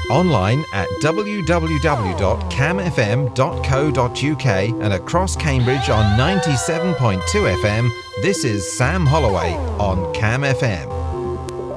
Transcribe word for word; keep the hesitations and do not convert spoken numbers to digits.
Online at w w w dot cam f m dot co dot u k and across Cambridge on ninety-seven point two F M, this is Sam Holloway on Cam F M.